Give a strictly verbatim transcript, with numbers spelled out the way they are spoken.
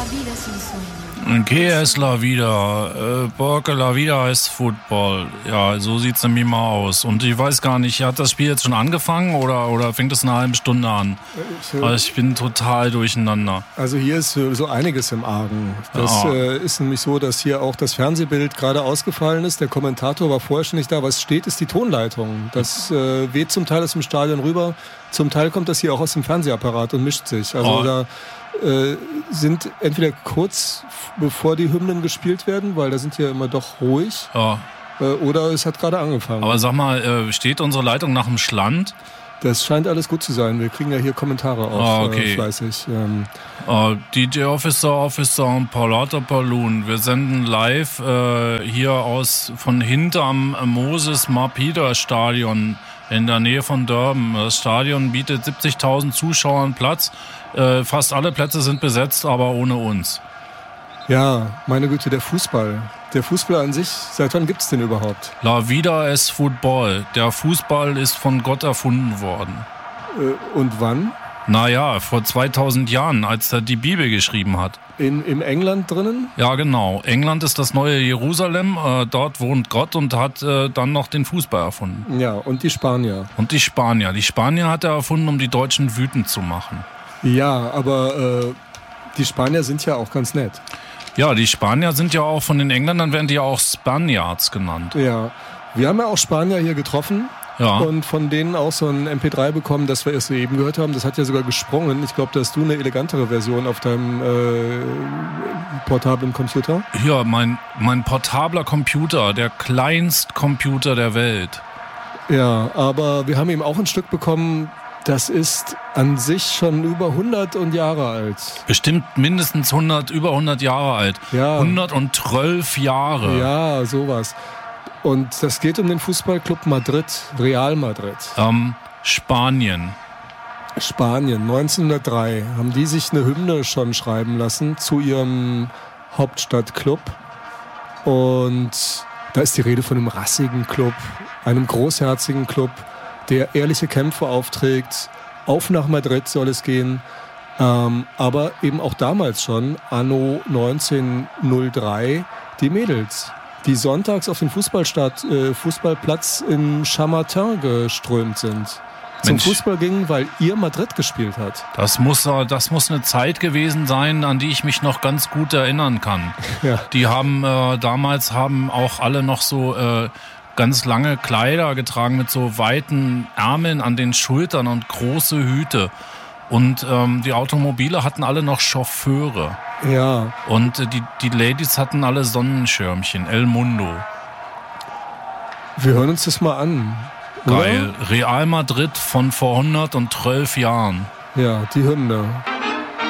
La vida es un sueño. Que es la vida? Äh, porque la vida ist Football. Ja, so sieht's nämlich mal aus. Und ich weiß gar nicht, hat das Spiel jetzt schon angefangen oder, oder fängt es eine halbe Stunde an? Ich, also ich bin total durcheinander. Also hier ist so einiges im Argen. Das Ja. äh, ist nämlich so, dass hier auch das Fernsehbild gerade ausgefallen ist. Der Kommentator war vorher schon nicht da. Was steht, ist die Tonleitung. Das äh, weht zum Teil aus dem Stadion rüber. Zum Teil kommt das hier auch aus dem Fernsehapparat und mischt sich. Also Oh. da äh, sind entweder kurz bevor die Hymnen gespielt werden, weil da sind die ja immer doch ruhig, Ja. äh, oder es hat gerade angefangen. Aber sag mal, äh, steht unsere Leitung nach dem Schland? Das scheint alles gut zu sein. Wir kriegen ja hier Kommentare auch Ah, okay. äh, fleißig. Ähm, Äh, D J Officer, Officer und Paulata Balloon. Wir senden live äh, hier aus von hinterm Moses Marpida Stadion in der Nähe von Durban. Das Stadion bietet siebzigtausend Zuschauern Platz. Äh, fast alle Plätze sind besetzt, aber ohne uns. ja, meine Güte, der Fußball. Der Fußball an sich, seit wann gibt's den überhaupt? La vida es Football. Der Fußball ist von Gott erfunden worden. Äh, und wann? Naja, vor zweitausend Jahren, als er die Bibel geschrieben hat. In, in England drinnen? Ja, genau. England ist das neue Jerusalem. Äh, dort wohnt Gott und hat äh, dann noch den Fußball erfunden. Ja, und die Spanier. Und die Spanier. Die Spanier hat er erfunden, um die Deutschen wütend zu machen. Ja, aber äh, die Spanier sind ja auch ganz nett. Ja, die Spanier sind ja auch von den Engländern, werden die ja auch Spaniards genannt. Ja, wir haben ja auch Spanier hier getroffen. Ja. Und von denen auch so ein M P drei bekommen, das wir erst soeben gehört haben. Das hat ja sogar gesprungen. Ich glaube, da hast du eine elegantere Version auf deinem äh, portablen Computer. Ja, mein, mein portabler Computer, der Kleinstcomputer der Welt. Ja, aber wir haben eben auch ein Stück bekommen, das ist an sich schon über hundert und Jahre alt. Bestimmt mindestens hundert, über hundert Jahre alt. Ja. hundertzwölf Jahre. Ja, sowas. Und das geht um den Fußballclub Madrid, Real Madrid. Ähm, Spanien. Spanien, neunzehnhundertdrei haben die sich eine Hymne schon schreiben lassen zu ihrem Hauptstadtclub. Und da ist die Rede von einem rassigen Club, einem großherzigen Club, der ehrliche Kämpfe aufträgt. Auf nach Madrid soll es gehen. Ähm, aber eben auch damals schon, anno neunzehnhundertdrei, die Mädels, die sonntags auf den Fußballstadt, äh, Fußballplatz in Chamartin geströmt sind. Zum Mensch. Fußball gingen, weil ihr Madrid gespielt hat. Das muss, das muss eine Zeit gewesen sein, an die ich mich noch ganz gut erinnern kann. Ja. Die haben äh, damals haben auch alle noch so äh, ganz lange Kleider getragen mit so weiten Ärmeln an den Schultern und große Hüte. Und ähm, die Automobile hatten alle noch Chauffeure. Ja, Und äh, die, die Ladies hatten alle Sonnenschirmchen, El Mundo. wir hören uns das mal an. Geil. Real Madrid von vor hundertzwölf Jahren. Oder? Ja, die Hymne.